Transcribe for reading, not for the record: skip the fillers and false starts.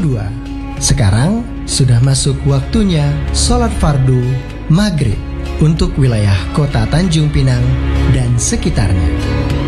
2. Sekarang sudah masuk waktunya sholat fardu maghrib untuk wilayah kota Tanjung Pinang dan sekitarnya.